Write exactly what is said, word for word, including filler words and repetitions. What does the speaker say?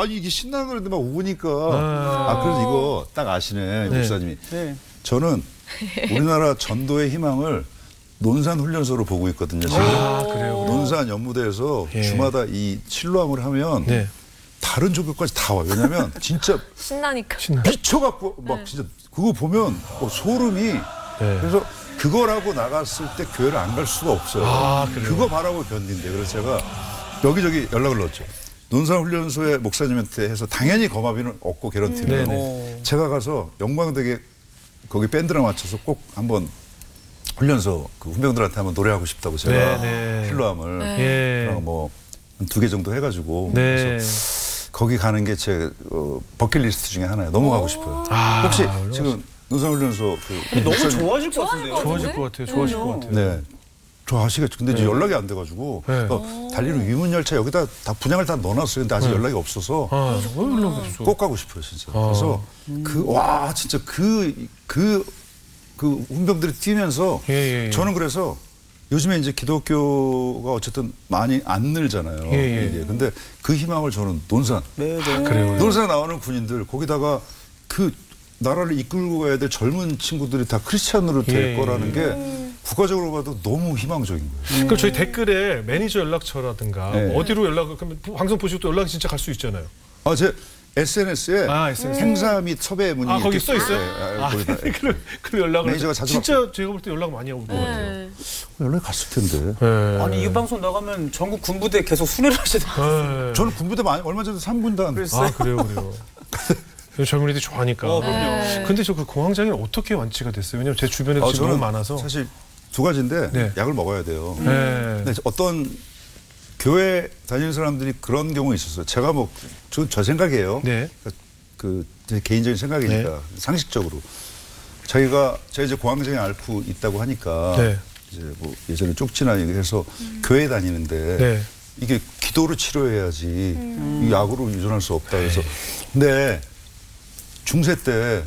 아니 이게 신나는 노래인데 막 오니까 아, 아 그래서 이거 딱 아시네 네. 목사님이. 네. 저는 우리나라 전도의 희망을 논산 훈련소로 보고 있거든요. 지금. 아, 그래요. 논산 연무대에서 예. 주마다 이 칠로함을 하면 네. 다른 종교까지 다 와요. 왜냐면 진짜 신나니까. 신나. 미쳐갖고 막 진짜 그거 보면 어, 소름이. 네. 그래서 그걸 하고 나갔을 때 교회를 안 갈 수가 없어요. 아, 그래요? 그거 바라고 견딘대. 그래서 제가 여기저기 연락을 넣었죠. 논산훈련소의 목사님한테 해서 당연히 거마비는 없고 개런티는. 네네. 제가 가서 영광되게 거기 밴드랑 맞춰서 꼭 한번 훈련소 그 훈병들한테 한번 노래하고 싶다고 제가 네네. 필로함을 예. 뭐두 개 정도 해가지고 네. 그래서 거기 가는 게 제 어, 버킷리스트 중에 하나예요. 너무 가고 싶어요. 아, 혹시 훌륭하시다. 지금 논산훈련소 그 너무 목사님- 좋아질 것 같은데요. 좋아질 것 같아요. 좋아질 것 같아요. 네. 좋아하시겠죠. 근데 이제 연락이 안 돼가지고 네. 어, 달리는 위문열차 여기다 다 분양을 다 넣어놨어요. 근데 아직 연락이 없어서 아, 물론 그렇죠. 꼭 가고 싶어요, 진짜. 어. 그래서 그 와 진짜 그 그 그 훈병들이 뛰면서 예, 예, 예. 저는 그래서 요즘에 이제 기독교가 어쨌든 많이 안 늘잖아요. 예, 예. 이게. 근데 그 희망을 저는 논산, 네, 네. 그래요. 논산에 나오는 군인들 거기다가 그 나라를 이끌고 가야 될 젊은 친구들이 다 크리스찬으로 될 예, 거라는 게 국가적으로 봐도 너무 희망적인 거예요. 그럼 저희 댓글에 매니저 연락처라든가 네. 뭐 어디로 연락을 그러면 방송 보시고 또 연락이 진짜 갈 수 있잖아요. 아, 제 에스엔에스에 아, 에스엔에스. 행사 및 섭외 문의 아, 거기 이렇게 써 있어요? 네, 아, 거기다. 그럼 그 연락을 매니저가 자주 진짜 제가 볼 때 연락 많이 오고 것 같아요. 네. 연락이 갔을 텐데. 네. 아니 이 방송 나가면 전국 군부대 계속 순회를 하시더라고요. 네. 저는 군부대 많이 얼마 전에 삼 군단. 아, 그래요, 그래요. 젊은이들이 좋아하니까. 어, 그럼요. 근데 저 그 공황장애는 어떻게 완치가 됐어요? 왜냐면 제 주변에 아, 지금 너무 저는 많아서. 사실 두 가지인데 네. 약을 먹어야 돼요. 네. 근데 어떤 교회 다니는 사람들이 그런 경우 있었어요. 제가 뭐 저 저 생각이에요. 네. 그 제 개인적인 생각이니까 네. 상식적으로 자기가 제가 이제 공황장애 앓고 있다고 하니까 네. 이제 뭐 예전에 쪽지나 해서 교회 다니는데 네. 이게 기도로 치료해야지 이 약으로 유전할 수 없다 그래서 근데 중세 때